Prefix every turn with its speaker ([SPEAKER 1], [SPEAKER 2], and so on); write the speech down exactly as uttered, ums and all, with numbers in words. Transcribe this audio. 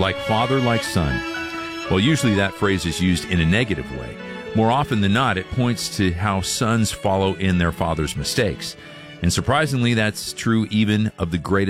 [SPEAKER 1] like father, like son. Well, usually that phrase is used in a negative way. More often than not, it points to how sons follow in their father's mistakes. And surprisingly, that's true even of the greatest